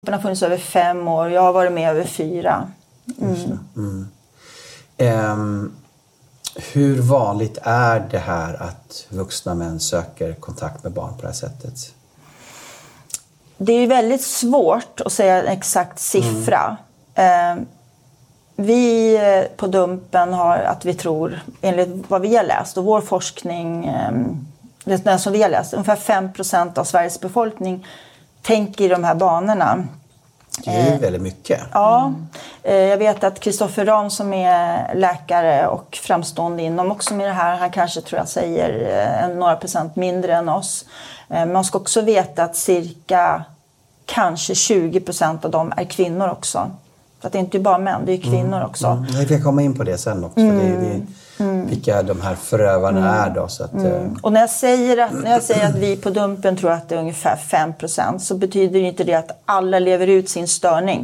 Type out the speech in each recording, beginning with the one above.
Den har funnits över 5 år. Jag har varit med över 4. Hur vanligt är det här att vuxna män söker kontakt med barn på det här sättet? Det är väldigt svårt att säga en exakt siffra. Vi på Dumpen har att vi tror, enligt vad vi har läst och vår forskning, det som vi har läst, ungefär 5% av Sveriges befolkning tänker i de här banorna. Det är väldigt mycket. Ja, jag vet att Kristoffer Ram som är läkare och framstående inom också med det här, han kanske tror jag säger några procent mindre än oss. Man ska också veta att cirka kanske 20% av dem är kvinnor också. Så att det är inte bara män, det är kvinnor också. Jag kan komma in på det sen också. Vilka de här förövarna är då. Så att, Och när jag säger att vi på Dumpen tror att det är ungefär 5%, så betyder det inte det att alla lever ut sin störning.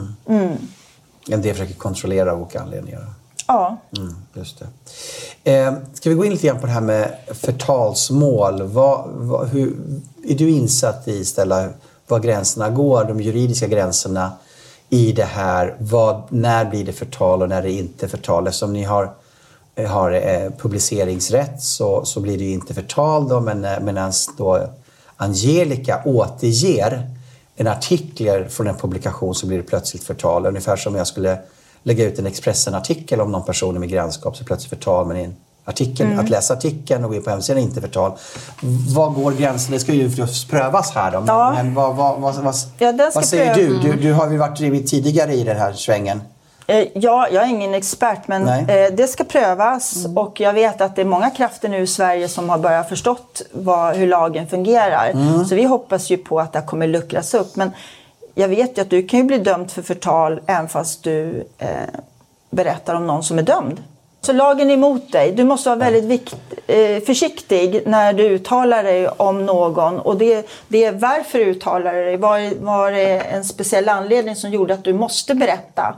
En del försöker kontrollera av olika anledningar. Ja. Just det. Ska vi gå in lite grann på det här med förtalsmål? Hur är du insatt i istället var gränserna går, de juridiska gränserna i det här? När blir det förtal och när det är inte förtal? Eftersom ni har publiceringsrätt så blir det ju inte förtal då, medan då Angelica återger en artikel från en publikation så blir det plötsligt förtal. Ungefär som jag skulle lägga ut en Expressen-artikel om någon person i migrantskap så plötsligt förtal, men en artikel, att läsa artikeln och gå in på hemsidan är inte förtal. Vad går gränsen? Det ska ju prövas här då. Men vad säger du? Du har ju varit drivit tidigare i den här svängen. Ja, jag är ingen expert, men det ska prövas. Och jag vet att det är många krafter nu i Sverige som har börjat förstått hur lagen fungerar. Så vi hoppas ju på att det kommer luckras upp. Men jag vet ju att du kan ju bli dömd för förtal även fast du berättar om någon som är dömd. Så lagen är emot dig. Du måste vara väldigt försiktig när du uttalar dig om någon. Och det är varför du uttalar dig. Var det en speciell anledning som gjorde att du måste berätta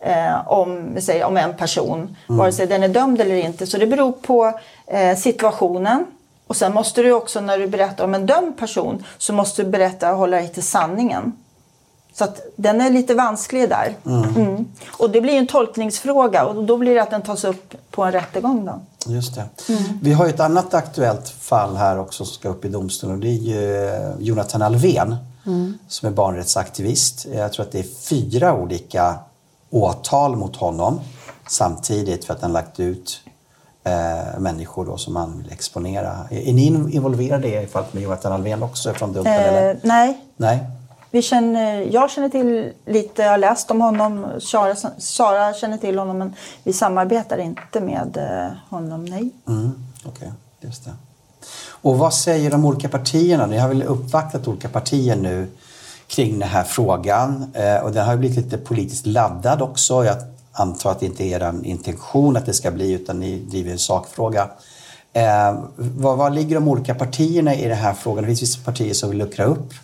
om en person, vare sig den är dömd eller inte. Så det beror på situationen. Och sen måste du också, när du berättar om en dömd person, så måste du berätta och hålla dig till sanningen. Så att den är lite vansklig där. Och det blir en tolkningsfråga, och då blir det att den tas upp på en rättegång då. Just det. Vi har ju ett annat aktuellt fall här också som ska upp i domstolen, och det är ju Jonathan Alvén som är barnrättsaktivist. Jag tror att det är 4 olika åtal mot honom samtidigt för att han lagt ut människor då som han vill exponera. Är ni involverade i fallet med Jonathan Alvén också från Dumpen? Eller? Nej. Jag känner till lite, jag har läst om honom. Sara känner till honom, men vi samarbetar inte med honom, nej. Okej, just det. Och vad säger de olika partierna? Ni har väl uppvaktat olika partier nu kring den här frågan. Och den har ju blivit lite politiskt laddad också. Jag antar att det inte är er intention att det ska bli, utan ni driver en sakfråga. Vad ligger de olika partierna i den här frågan? Det finns vissa partier som vill luckra upp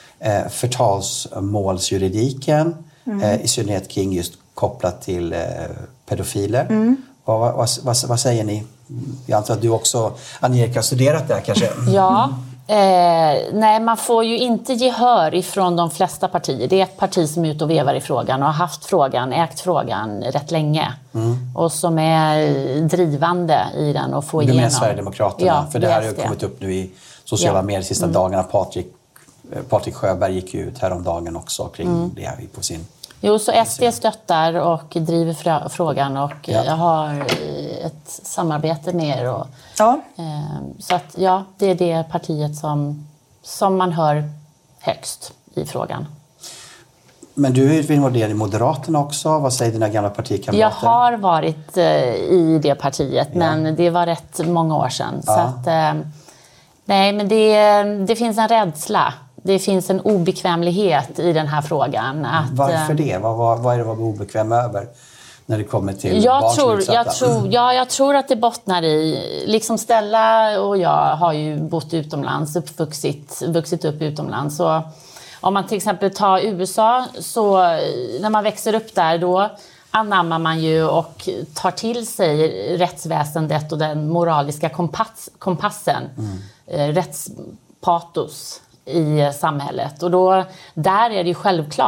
förtalsmålsjuridiken, i synnerhet kring just kopplat till pedofiler. Vad säger ni? Jag antar att du också, Angelica, har studerat det här kanske? Ja, nej, man får ju inte gehör ifrån de flesta partier. Det är ett parti som är ute och vevar i frågan och har haft frågan, ägt frågan rätt länge. Och som är drivande i den och få igenom. Du menar Sverigedemokraterna? För det här har ju kommit upp nu i sociala medier de sista dagarna. Patrik Sjöberg gick ju ut häromdagen också kring det här på sin... Jo, så SD stöttar och driver frågan, och jag har ett samarbete med er. Och, så att det är det partiet som man hör högst i frågan. Men du är involverad i Moderaterna också. Vad säger dina gamla partikamrater? Jag har varit i det partiet, men det var rätt många år sedan. Så att, nej, men det finns en rädsla. Det finns en obekvämlighet i den här frågan. Varför det? Vad är det att vara obekväm över när det kommer till barn som är utsatta? Jag tror att det bottnar i... Liksom Stella och jag har ju bott utomlands, vuxit upp utomlands. Så om man till exempel tar USA, så när man växer upp där, då anammar man ju och tar till sig rättsväsendet och den moraliska kompassen. Rättspatos i samhället. Och då, där är det ju självklart